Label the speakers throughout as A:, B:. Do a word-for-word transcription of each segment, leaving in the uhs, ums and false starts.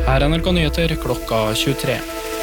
A: Her er N R K Nyheter klokka tjuetre.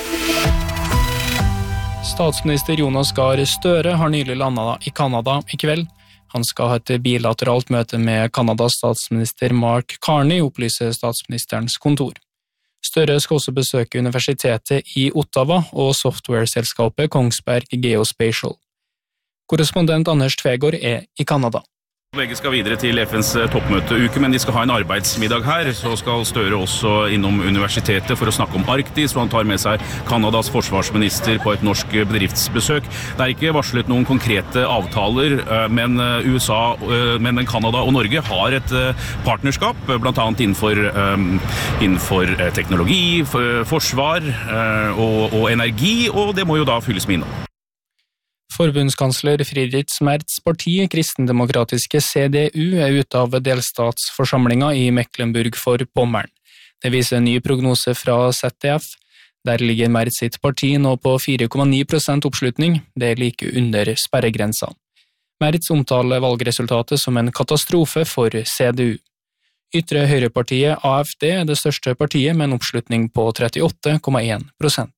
A: Statsminister Jonas Gahr Støre har nylig landet i Kanada i kveld. Han skal ha et bilateralt møte med Kanadas statsminister Mark Carney, opplyser statsministerens kontor. Støre skal også besøke universitetet i Ottawa og software-selskapet Kongsberg Geospatial. Korrespondent Anders Tvegård er i Kanada.
B: Begge skal videre til F N's toppmøteuke, men de skal ha en arbeidsmiddag her. Så skal Støre også innom universitetet for å snakke om Arktis, og han tar med seg Kanadas forsvarsminister på et norsk bedriftsbesøk. Det er ikke varslet noen konkrete avtaler, men U S A, men Kanada og Norge har et partnerskap, blant annet innenfor, innenfor teknologi, forsvar og, og energi, og det må jo da fylles med innhold.
A: Forbundskansler Friedrich Merz parti, kristendemokratiske C D U, er ute av delstatsforsamlingen i Mecklenburg-Vorpommern. Det viser en ny prognose fra Z D F. Der ligger Merz sitt parti nå på fire komma ni prosent oppslutning, det er like under sperregrensa. Merz omtaler valgresultatet som en katastrofe for C D U. Ytre høyrepartiet A F D er det største partiet med en oppslutning på trettiåtte komma en prosent.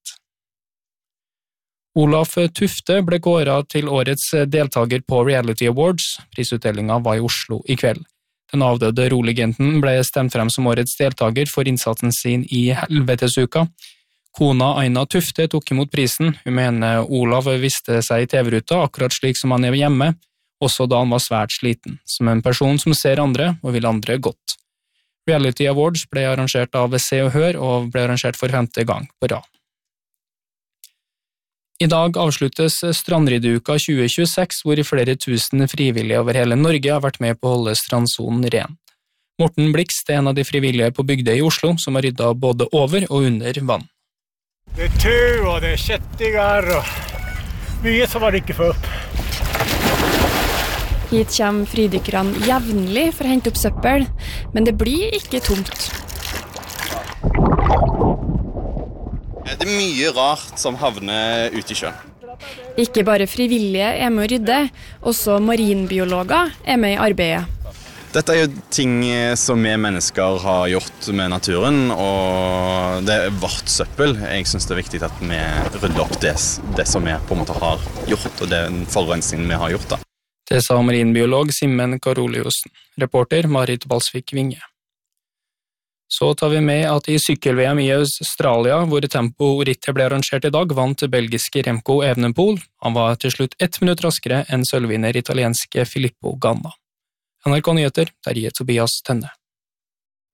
A: Olaf Tufte ble kåret til årets deltager på Reality Awards. Prisutdelingen var i Oslo i kveld. Den avdøde roligenten ble stemt frem som årets deltager for innsatsen sin i Helvetesuka. Kona Aina Tufte tok imot prisen. Hun mener Olav visste seg i T V-ruta akkurat slik som han er hjemme, også da han var svært sliten, som en person som ser andre og vil andre godt. Reality Awards ble arrangert av Se og Hør og ble arrangert for femte gang på rad. I dag avsluttes Strandrydduka tjue tjueseks, hvor flere tusen frivillige over hele Norge har vært med på å holde strandsonen ren. Morten Blikst er en av de frivillige på Bygdøy i Oslo, som har ryddet både over og under vann.
C: Det er tau og det er kjettinger og mye som man ikke får opp.
D: Hit kommer fridykkerne jevnlig for å hente opp søppel, men det blir ikke tomt.
E: Det er mye rart som havner ute i sjøen.
D: Ikke bare frivillige er med å rydde, også marinbiologer er med i arbeidet.
E: Dette er jo ting som vi mennesker har gjort med naturen, og det er vårt søppel. Jeg synes det er viktig at vi rydder opp det, det som vi på en måte har gjort, og den forurensningen vi har gjort da.
A: Det sa marinbiolog Simen Karoliosen. Reporter Marit Balsvik-Vinge. Så tar vi med at i sykkel-V M i Australia, hvor tempo-rittet ble arrangert i dag, vant belgiske Remco Evenepoel. Han var til slutt ett minutt raskere enn sølvvinner italienske Filippo Ganna. N R K Nyheter, der gir Tobias Tenne.